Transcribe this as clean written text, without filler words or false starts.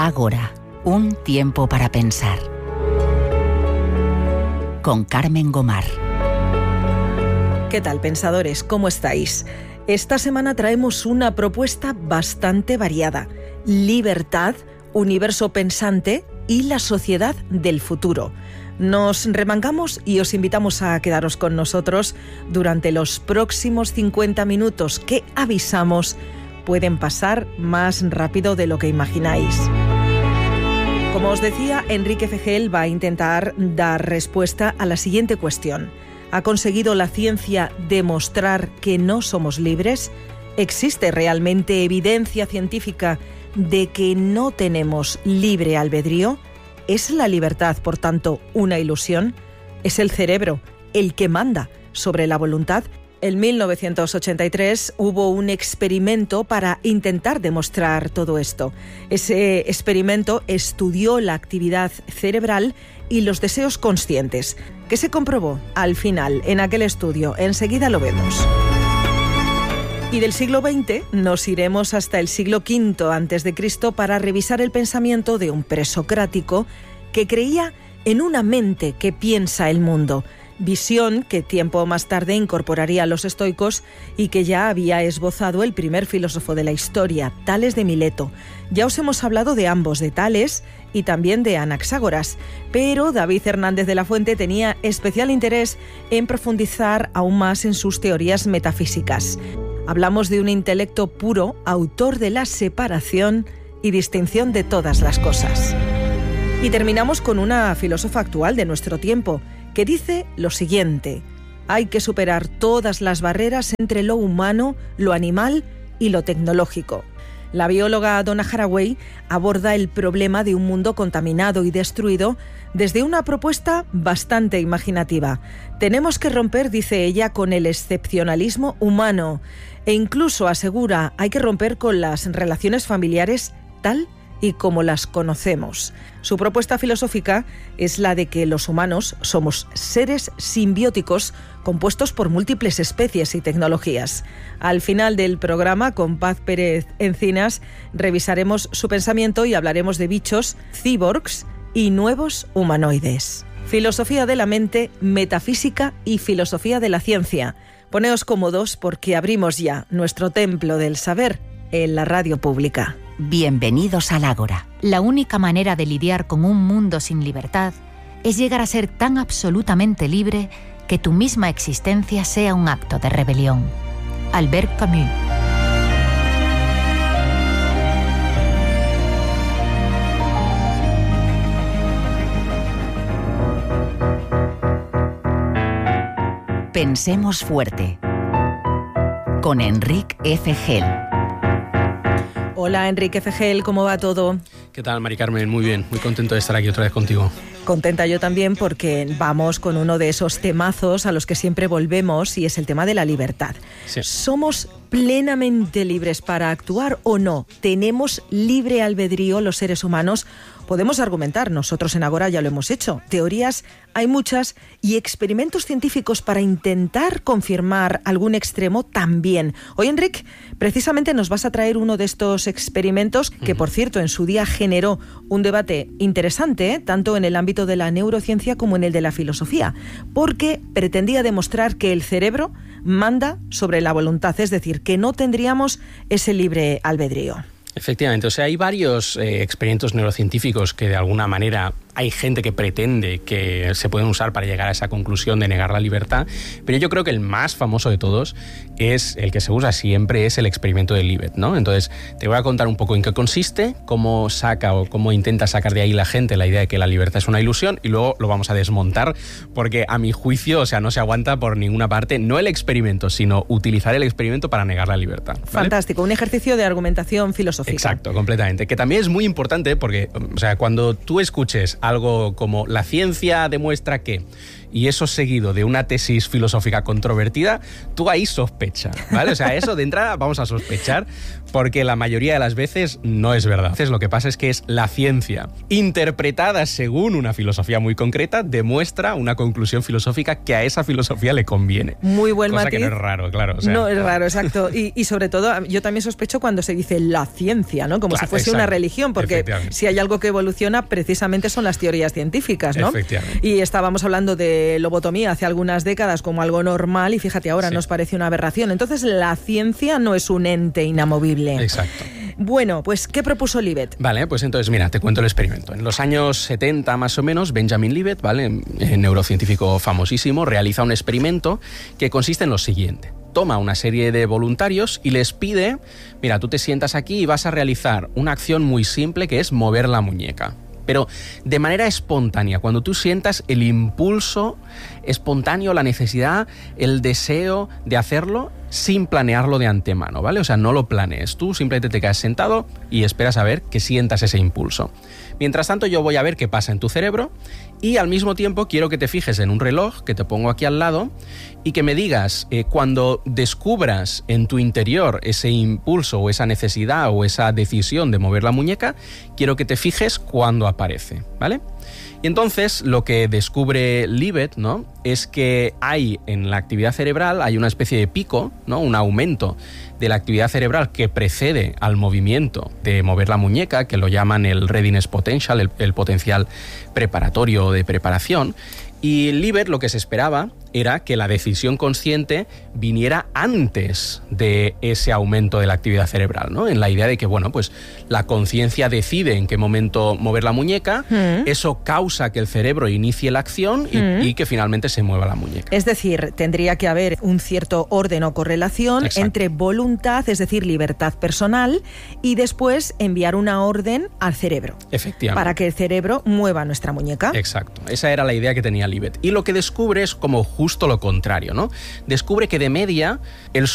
Ágora, un tiempo para pensar. Con Carmen Gomar. ¿Qué tal, pensadores? ¿Cómo estáis? Esta semana traemos una propuesta bastante variada. Libertad, universo pensante y la sociedad del futuro. Nos remangamos y os invitamos a quedaros con nosotros durante los próximos 50 minutos que avisamos pueden pasar más rápido de lo que imagináis. Como os decía, Enrique Fejel va a intentar dar respuesta a la siguiente cuestión. ¿Ha conseguido la ciencia demostrar que no somos libres? ¿Existe realmente evidencia científica de que no tenemos libre albedrío? ¿Es la libertad, por tanto, una ilusión? ¿Es el cerebro el que manda sobre la voluntad? En 1983 hubo un experimento para intentar demostrar todo esto. Ese experimento estudió la actividad cerebral y los deseos conscientes. ¿Qué se comprobó al final en aquel estudio? Enseguida lo vemos. Y del siglo XX nos iremos hasta el siglo V a.C. para revisar el pensamiento de un presocrático que creía en una mente que piensa el mundo. Visión que tiempo más tarde incorporaría a los estoicos y que ya había esbozado el primer filósofo de la historia, Tales de Mileto. Ya os hemos hablado de ambos, de Tales y también de Anaxágoras, pero David Hernández de la Fuente tenía especial interés en profundizar aún más en sus teorías metafísicas. Hablamos de un intelecto puro, autor de la separación y distinción de todas las cosas. Y terminamos con una filósofa actual de nuestro tiempo, que dice lo siguiente: hay que superar todas las barreras entre lo humano, lo animal y lo tecnológico. La bióloga Donna Haraway aborda el problema de un mundo contaminado y destruido desde una propuesta bastante imaginativa. Tenemos que romper, dice ella, con el excepcionalismo humano e incluso asegura hay que romper con las relaciones familiares tal y como las conocemos. Su propuesta filosófica es la de que los humanos somos seres simbióticos compuestos por múltiples especies y tecnologías. Al final del programa, con Paz Pérez Encinas, revisaremos su pensamiento y hablaremos de bichos, cyborgs y nuevos humanoides. Filosofía de la mente, metafísica y filosofía de la ciencia. Poneos cómodos porque abrimos ya nuestro templo del saber en la radio pública. Bienvenidos al Ágora. La única manera de lidiar con un mundo sin libertad es llegar a ser tan absolutamente libre que tu misma existencia sea un acto de rebelión. Albert Camus. Pensemos fuerte. Con Enrique Fejel. Hola Enrique Fejel, ¿cómo va todo? ¿Qué tal, Mari Carmen? Muy bien, muy contento de estar aquí otra vez contigo. Contenta yo también porque vamos con uno de esos temazos a los que siempre volvemos y es el tema de la libertad. Sí. ¿Somos plenamente libres para actuar o no? ¿Tenemos libre albedrío los seres humanos? Podemos argumentar, nosotros en Ágora ya lo hemos hecho. Teorías hay muchas y experimentos científicos para intentar confirmar algún extremo también. Hoy, Enrique, precisamente nos vas a traer uno de estos experimentos que, por cierto, en su día generó un debate interesante, tanto en el ámbito de la neurociencia como en el de la filosofía, porque pretendía demostrar que el cerebro manda sobre la voluntad, es decir, que no tendríamos ese libre albedrío. Efectivamente, o sea, hay varios experimentos neurocientíficos que de alguna manera hay gente que pretende que se pueden usar para llegar a esa conclusión de negar la libertad, pero yo creo que el más famoso de todos es el que se usa siempre, es el experimento de Libet, ¿no? Entonces, te voy a contar un poco en qué consiste, cómo saca o cómo intenta sacar de ahí la gente la idea de que la libertad es una ilusión, y luego lo vamos a desmontar porque a mi juicio, o sea, no se aguanta por ninguna parte, no el experimento, sino utilizar el experimento para negar la libertad, ¿vale? Fantástico, un ejercicio de argumentación filosófica. Exacto, completamente, que también es muy importante porque, o sea, cuando tú escuches algo como la ciencia demuestra que, y eso seguido de una tesis filosófica controvertida, tú ahí sospecha, ¿vale? O sea, eso de entrada vamos a sospechar, porque la mayoría de las veces no es verdad. Entonces, lo que pasa es que es la ciencia interpretada según una filosofía muy concreta, demuestra una conclusión filosófica que a esa filosofía le conviene. Muy buen cosa matiz. Que no es raro, claro. O sea, no es raro, exacto. Y sobre todo, yo también sospecho cuando se dice la ciencia, ¿no? Como si fuese una religión, porque si hay algo que evoluciona, precisamente son las teorías científicas, ¿no? Efectivamente. Y estábamos hablando de lobotomía hace algunas décadas como algo normal, y fíjate, ahora nos parece una aberración. Entonces, la ciencia no es un ente inamovible. Exacto. Bueno, pues, ¿qué propuso Libet? Vale, pues entonces, mira, te cuento el experimento. En los años 70, más o menos, Benjamin Libet, ¿vale?, neurocientífico famosísimo, realiza un experimento que consiste en lo siguiente. Toma una serie de voluntarios y les pide, mira, tú te sientas aquí y vas a realizar una acción muy simple que es mover la muñeca. Pero de manera espontánea, cuando tú sientas el impulso espontáneo, la necesidad, el deseo de hacerlo sin planearlo de antemano, ¿vale? O sea, no lo planees. Tú simplemente te quedas sentado y esperas a ver que sientas ese impulso. Mientras tanto, yo voy a ver qué pasa en tu cerebro y al mismo tiempo quiero que te fijes en un reloj que te pongo aquí al lado y que me digas cuando descubras en tu interior ese impulso o esa necesidad o esa decisión de mover la muñeca, quiero que te fijes cuando aparece, ¿vale? Y entonces lo que descubre Libet, ¿no?, es que hay en la actividad cerebral, hay una especie de pico, ¿no?, un aumento de la actividad cerebral que precede al movimiento de mover la muñeca, que lo llaman el readiness potential, el potencial preparatorio de preparación. Y Libet lo que se esperaba era que la decisión consciente viniera antes de ese aumento de la actividad cerebral, ¿no? En la idea de que, bueno, pues la conciencia decide en qué momento mover la muñeca, eso causa que el cerebro inicie la acción y que finalmente se mueva la muñeca. Es decir, tendría que haber un cierto orden o correlación entre voluntad, es decir, libertad personal, y después enviar una orden al cerebro. Efectivamente. Para que el cerebro mueva nuestra muñeca. Exacto. Esa era la idea que tenía Libet. Y lo que descubre es como justo lo contrario, ¿no? Descubre que de media el